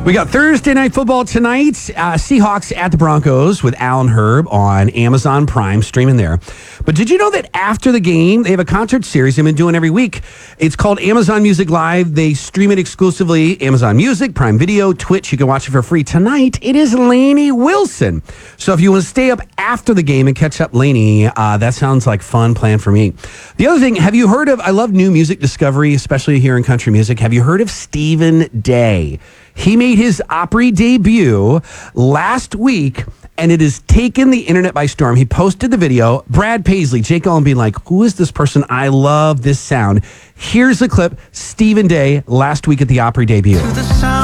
We got Thursday Night Football tonight. Seahawks at the Broncos with Alan Herb on Amazon Prime, streaming there. But did you know that after the game, they have a concert series they've been doing every week? It's called Amazon Music Live. They stream it exclusively, Amazon Music, Prime Video, Twitch. You can watch it for free. Tonight, it is Lainey Wilson. So if you want to stay up after the game and catch up Lainey, that sounds like fun plan for me. The other thing, have you heard of, I love new music discovery, especially here in country music. Have you heard of Stephen Day? He made his Opry debut last week, and it has taken the internet by storm. He posted the video. Brad Paisley, Jake Owen being like, who is this person? I love this sound. Here's the clip. Stephen Day last week at the Opry debut.